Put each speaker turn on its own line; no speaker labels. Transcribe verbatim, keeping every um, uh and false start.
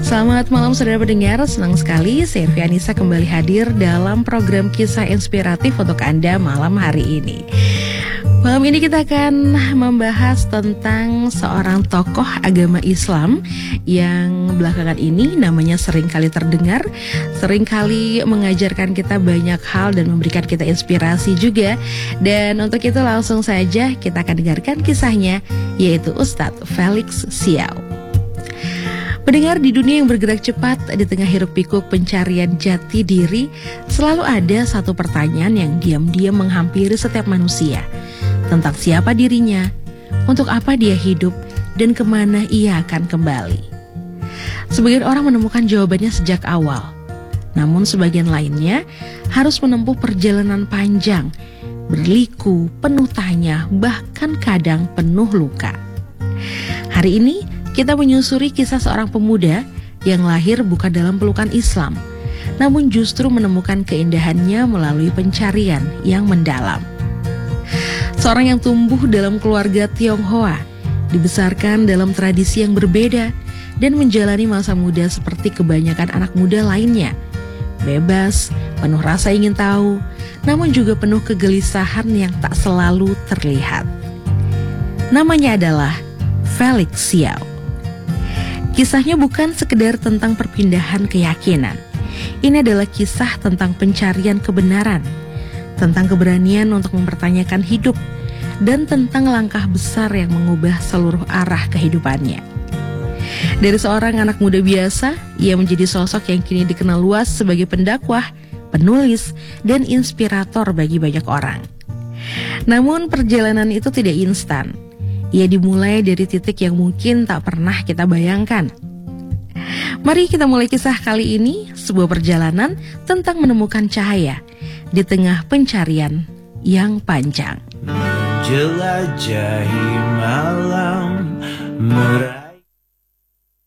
Selamat malam saudara pendengar, senang sekali saya Fianisa kembali hadir dalam program kisah inspiratif untuk Anda malam hari ini. Malam ini kita akan membahas tentang seorang tokoh agama Islam yang belakangan ini namanya sering kali terdengar, sering kali mengajarkan kita banyak hal dan memberikan kita inspirasi juga. Dan untuk itu langsung saja kita akan dengarkan kisahnya, yaitu Ustadz Felix Siau. Pendengar, di dunia yang bergerak cepat, di tengah hiruk pikuk pencarian jati diri, selalu ada satu pertanyaan yang diam-diam menghampiri setiap manusia. Tentang siapa dirinya, untuk apa dia hidup, dan kemana ia akan kembali. Sebagian orang menemukan jawabannya sejak awal. Namun sebagian lainnya harus menempuh perjalanan panjang, berliku, penuh tanya, bahkan kadang penuh luka. Hari ini, kita menyusuri kisah seorang pemuda yang lahir bukan dalam pelukan Islam, namun justru menemukan keindahannya melalui pencarian yang mendalam. Seorang yang tumbuh dalam keluarga Tionghoa, dibesarkan dalam tradisi yang berbeda, dan menjalani masa muda seperti kebanyakan anak muda lainnya. Bebas, penuh rasa ingin tahu, namun juga penuh kegelisahan yang tak selalu terlihat. Namanya adalah Felix Siau. Kisahnya bukan sekedar tentang perpindahan keyakinan. Ini adalah kisah tentang pencarian kebenaran, tentang keberanian untuk mempertanyakan hidup, dan tentang langkah besar yang mengubah seluruh arah kehidupannya. Dari seorang anak muda biasa, ia menjadi sosok yang kini dikenal luas sebagai pendakwah, penulis, dan inspirator bagi banyak orang. Namun perjalanan itu tidak instan. Ia dimulai dari titik yang mungkin tak pernah kita bayangkan. Mari kita mulai kisah kali ini, sebuah perjalanan tentang menemukan cahaya di tengah pencarian yang panjang.
Jelajahi malam merah.